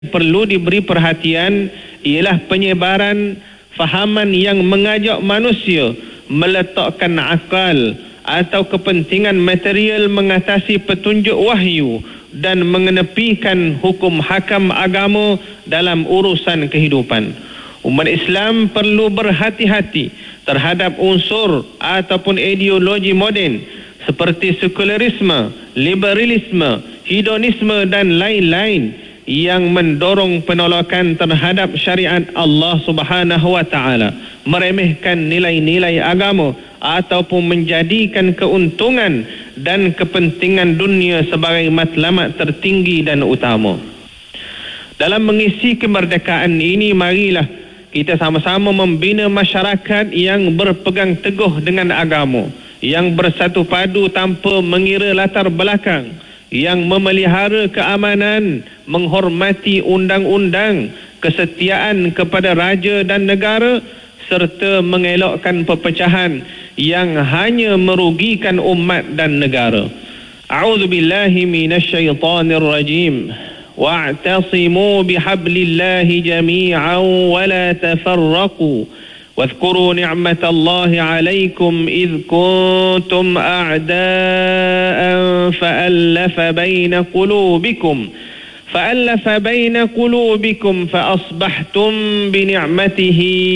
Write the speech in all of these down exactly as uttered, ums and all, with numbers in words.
perlu diberi perhatian ialah penyebaran fahaman yang mengajak manusia meletakkan akal atau kepentingan material mengatasi petunjuk wahyu dan mengenepikan hukum hakam agama dalam urusan kehidupan. Umat Islam perlu berhati-hati terhadap unsur ataupun ideologi moden seperti sekularisme, liberalisme, hedonisme dan lain-lain yang mendorong penolakan terhadap syariat Allah Subhanahu wa taala, meremehkan nilai-nilai agama ataupun menjadikan keuntungan dan kepentingan dunia sebagai matlamat tertinggi dan utama. Dalam mengisi kemerdekaan ini, marilah kita sama-sama membina masyarakat yang berpegang teguh dengan agama, yang bersatu padu tanpa mengira latar belakang, yang memelihara keamanan, menghormati undang-undang, kesetiaan kepada raja dan negara, serta mengelakkan perpecahan yang hanya merugikan umat dan negara. A'udzubillahi minasyaitanir rajim. Wa'tasimu bihablillahi jami'an wa la tafarraqu. واذكروا نعمة الله عليكم إذ كنتم أعداء فألف بين قلوبكم فألف بين قلوبكم فأصبحتم بنعمته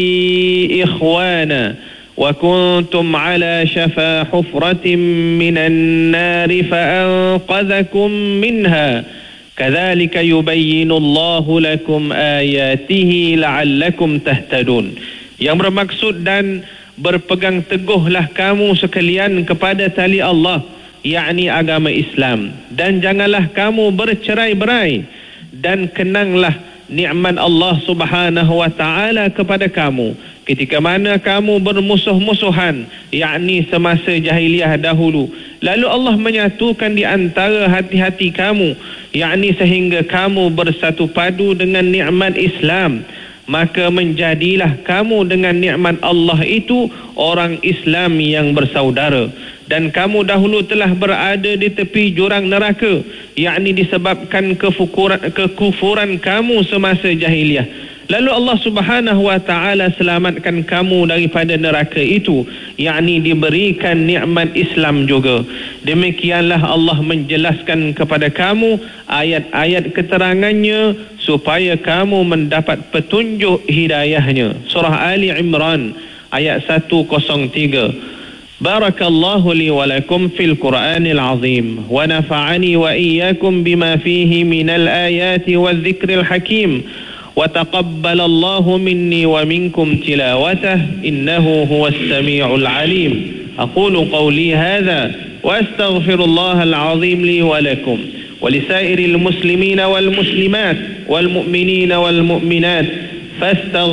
إخوانا وكنتم على شفا حفرة من النار فأنقذكم منها كذلك يبين الله لكم آياته لعلكم تهتدون. Yang bermaksud dan berpegang teguhlah kamu sekalian kepada tali Allah, yakni agama Islam, dan janganlah kamu bercerai-berai, dan kenanglah nikmat Allah Subhanahu wa taala kepada kamu ketika mana kamu bermusuh-musuhan, yakni semasa jahiliyah dahulu, lalu Allah menyatukan di antara hati-hati kamu, yakni sehingga kamu bersatu padu dengan nikmat Islam. Maka menjadilah kamu dengan nikmat Allah itu orang Islam yang bersaudara, dan kamu dahulu telah berada di tepi jurang neraka, yakni disebabkan kekufuran, kekufuran kamu semasa jahiliyah. Lalu Allah Subhanahu wa taala selamatkan kamu daripada neraka itu, yakni diberikan nikmat Islam juga. Demikianlah Allah menjelaskan kepada kamu ayat-ayat keterangannya supaya kamu mendapat petunjuk hidayahnya. Surah Ali Imran ayat seratus tiga. Barakallahu li wa lakum fil Qur'anil azim wa nafa'ani wa iyyakum bima fihi minal ayati wal dhikril hakim. وتقبل الله مني ومنكم تلاوته إنه هو السميع العليم. أقول قولي هذا وأستغفر الله العظيم لي ولكم ولسائر المسلمين والمسلمات والمؤمنين والمؤمنات فاستغفروا